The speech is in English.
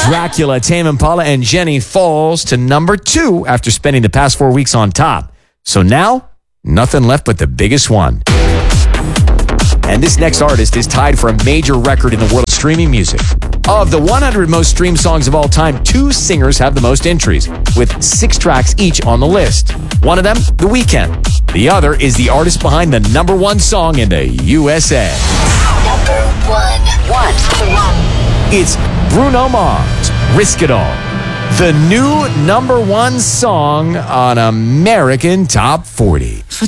Dracula, Tame Impala, and Jenny falls to number 2 after spending the past 4 weeks on top. So now, nothing left but the biggest one. And this next artist is tied for a major record in the world of streaming music. Of the 100 most streamed songs of all time, 2 singers have the most entries, with 6 tracks each on the list. One of them, The Weeknd. The other is the artist behind the number 1 song in the USA. Number 1. It's Bruno Mars, Risk It All. The new number 1 song on American Top 40. For